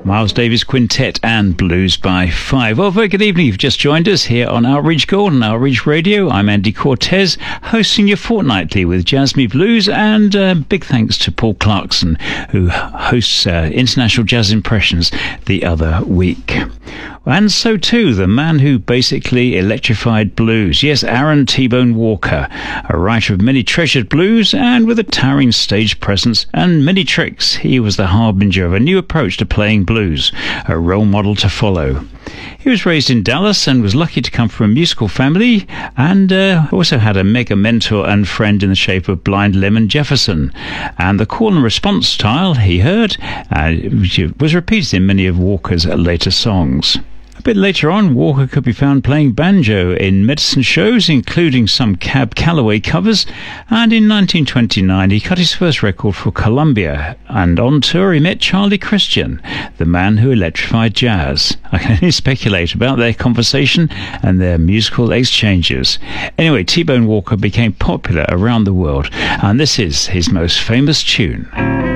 Miles Davis Quintet and Blues by Five. Well, very good evening. You've just joined us here on Outreach Gold and Outreach Radio. I'm Andy Cortez, hosting you fortnightly with Jazz Me Blues, and big thanks to Paul Clarkson, who hosts International Jazz Impressions the other week. And so too, the man who basically electrified blues. Yes, Aaron T-Bone Walker, a writer of many treasured blues and with a towering stage presence and many tricks. He was the harbinger of a new approach to playing blues, a role model to follow. He was raised in Dallas and was lucky to come from a musical family, and also had a mega mentor and friend in the shape of Blind Lemon Jefferson. And the call and response style he heard was repeated in many of Walker's later songs. A bit later on, Walker could be found playing banjo in medicine shows, including some Cab Calloway covers, and in 1929 he cut his first record for Columbia, and on tour he met Charlie Christian, the man who electrified jazz. I can only speculate about their conversation and their musical exchanges. Anyway, T-Bone Walker became popular around the world, and this is his most famous tune.